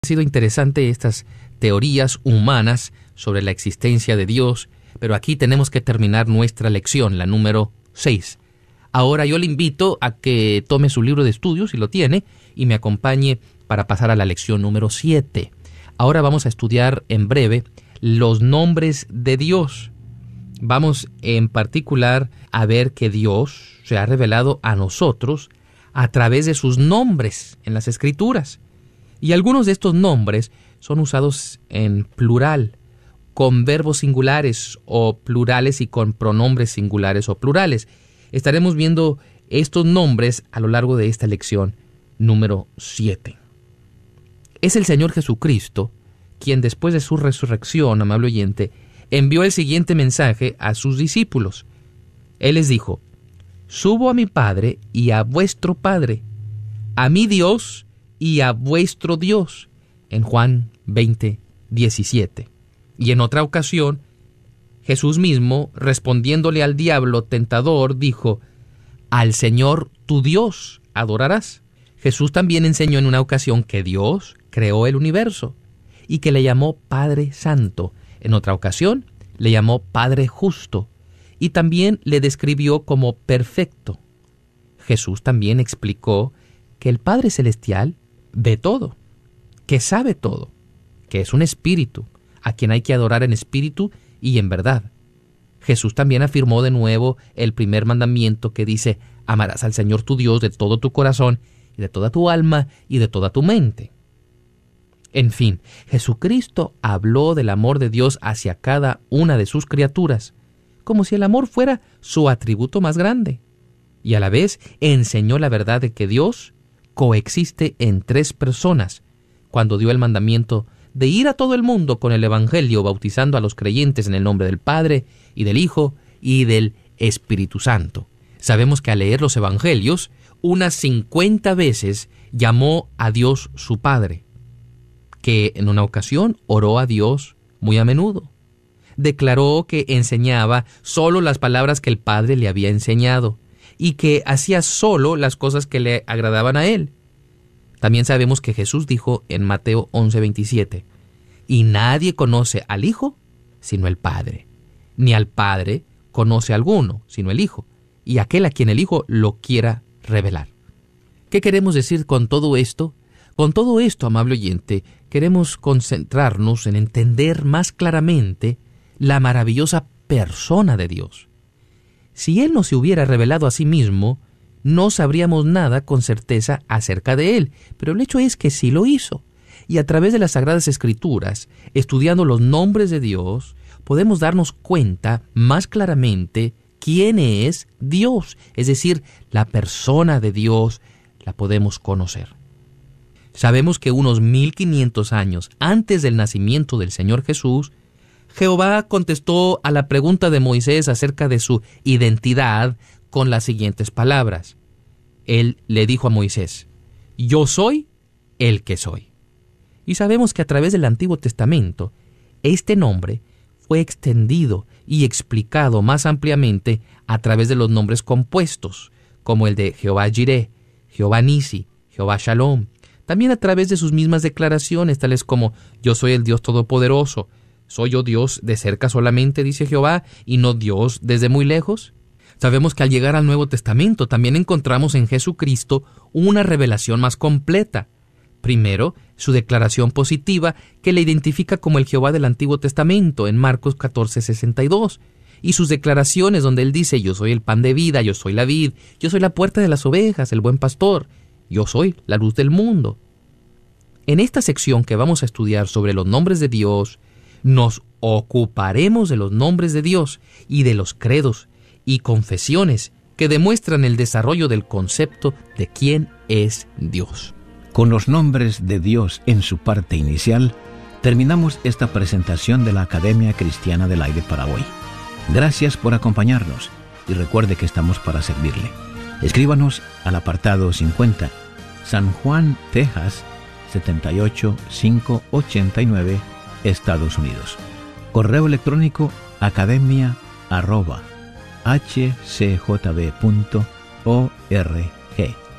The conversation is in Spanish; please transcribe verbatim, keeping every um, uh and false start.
Ha sido interesante estas teorías humanas sobre la existencia de Dios, pero aquí tenemos que terminar nuestra lección, la número seis. Ahora yo le invito a que tome su libro de estudios, si lo tiene, y me acompañe para pasar a la lección número siete. Ahora vamos a estudiar en breve los nombres de Dios. Vamos en particular a ver que Dios se ha revelado a nosotros a través de sus nombres en las Escrituras. Y algunos de estos nombres son usados en plural, con verbos singulares o plurales y con pronombres singulares o plurales. Estaremos viendo estos nombres a lo largo de esta lección número siete. Es el Señor Jesucristo quien, después de su resurrección, amable oyente, envió el siguiente mensaje a sus discípulos. Él les dijo: «Subo a mi Padre y a vuestro Padre, a mi Dios y a vuestro Dios», en Juan veinte, diecisiete. Y en otra ocasión, Jesús mismo, respondiéndole al diablo tentador, dijo: «Al Señor tu Dios adorarás». Jesús también enseñó en una ocasión que Dios creó el universo y que le llamó Padre Santo. En otra ocasión, le llamó Padre Justo y también le describió como perfecto. Jesús también explicó que el Padre Celestial ve todo, que sabe todo, que es un espíritu, a quien hay que adorar en espíritu y en verdad. Jesús también afirmó de nuevo el primer mandamiento que dice: «Amarás al Señor tu Dios de todo tu corazón y de toda tu alma y de toda tu mente». En fin, Jesucristo habló del amor de Dios hacia cada una de sus criaturas, como si el amor fuera su atributo más grande, y a la vez enseñó la verdad de que Dios coexiste en tres personas, cuando dio el mandamiento de ir a todo el mundo con el Evangelio, bautizando a los creyentes en el nombre del Padre, y del Hijo, y del Espíritu Santo. Sabemos que al leer los Evangelios, unas cincuenta veces llamó a Dios su Padre, que en una ocasión oró a Dios muy a menudo. Declaró que enseñaba solo las palabras que el Padre le había enseñado, y que hacía solo las cosas que le agradaban a él. También sabemos que Jesús dijo en Mateo once, veintisiete, «Y nadie conoce al Hijo sino el Padre, ni al Padre conoce a alguno sino el Hijo, y aquel a quien el Hijo lo quiera revelar». ¿Qué queremos decir con todo esto? Con todo esto, amable oyente, queremos concentrarnos en entender más claramente la maravillosa persona de Dios. Si Él no se hubiera revelado a sí mismo, no sabríamos nada con certeza acerca de Él, pero el hecho es que sí lo hizo. Y a través de las Sagradas Escrituras, estudiando los nombres de Dios, podemos darnos cuenta más claramente quién es Dios, es decir, la persona de Dios la podemos conocer. Sabemos que unos mil quinientos años antes del nacimiento del Señor Jesús, Jehová contestó a la pregunta de Moisés acerca de su identidad con las siguientes palabras. Él le dijo a Moisés: «Yo soy el que soy». Y sabemos que a través del Antiguo Testamento, este nombre fue extendido y explicado más ampliamente a través de los nombres compuestos, como el de Jehová Jireh, Jehová Nisi, Jehová Shalom. También a través de sus mismas declaraciones, tales como: «Yo soy el Dios Todopoderoso». ¿Soy yo Dios de cerca solamente, dice Jehová, y no Dios desde muy lejos? Sabemos que al llegar al Nuevo Testamento también encontramos en Jesucristo una revelación más completa. Primero, su declaración positiva que le identifica como el Jehová del Antiguo Testamento en Marcos catorce, sesenta y dos, y sus declaraciones donde él dice: «Yo soy el pan de vida, yo soy la vid, yo soy la puerta de las ovejas, el buen pastor, yo soy la luz del mundo». En esta sección que vamos a estudiar sobre los nombres de Dios, nos ocuparemos de los nombres de Dios y de los credos y confesiones que demuestran el desarrollo del concepto de quién es Dios. Con los nombres de Dios en su parte inicial, terminamos esta presentación de la Academia Cristiana del Aire para hoy. Gracias por acompañarnos y recuerde que estamos para servirle. Escríbanos al apartado cincuenta, San Juan, Texas, setenta y ocho mil quinientos ochenta y nueve, Estados Unidos. Correo electrónico academia arroba h c j b punto org.